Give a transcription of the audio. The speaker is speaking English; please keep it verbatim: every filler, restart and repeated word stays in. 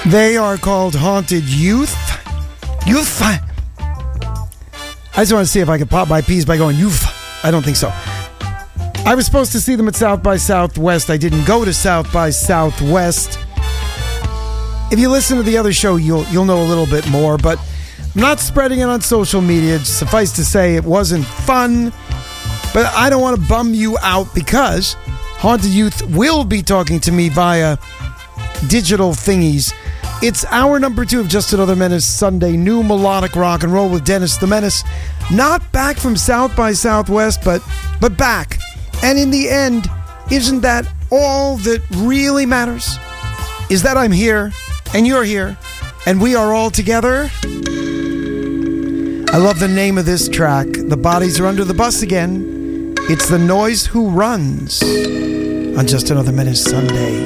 They are called Haunted Youth. Youth. I just want to see if I could pop my P's by going youth. I don't think so. I was supposed to see them at South by Southwest. I didn't go to South by Southwest. If you listen to the other show, you'll you'll know a little bit more, but I'm not spreading it on social media. Suffice to say, it wasn't fun, but I don't want to bum you out because Haunted Youth will be talking to me via digital thingies. It's hour number two of Just Another Menace Sunday, new melodic rock and roll with Dennis the Menace. Not back from South by Southwest, but but back. And in the end, isn't that all that really matters? Is that I'm here, and you're here, and we are all together? I love the name of this track. The Bodies Are Under the Bus Again. It's The Noise Who Runs on Just Another Menace Sunday.